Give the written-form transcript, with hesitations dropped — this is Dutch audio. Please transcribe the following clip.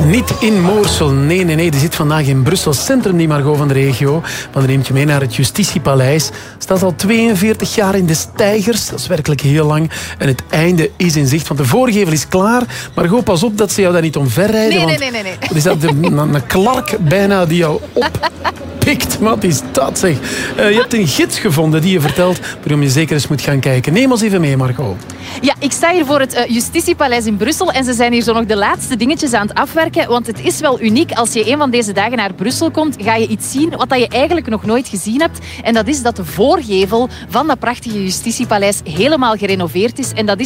Niet in Moorsel. Nee. Die zit vandaag in Brussel Centrum, die Margot van de regio. Maar dan neemt je mee naar het Justitiepaleis. Staat al 42 jaar in de steigers. Dat is werkelijk heel lang. En het einde is in zicht, want de voorgevel is klaar. Margot, pas op dat ze jou daar niet omverrijden. Nee. Er is dat een klark bijna die jou oppikt. Wat is dat, zeg? Je hebt een gids gevonden die je vertelt waarom je zeker eens moet gaan kijken. Neem ons even mee, Margot. Ja, ik sta hier voor het Justitiepaleis in Brussel en ze zijn hier zo nog de laatste dingetjes aan het afwerken, want het is wel uniek. Als je een van deze dagen naar Brussel komt, ga je iets zien wat je eigenlijk nog nooit gezien hebt. En dat is dat de voorgevel van dat prachtige Justitiepaleis helemaal gerenoveerd is. En dat is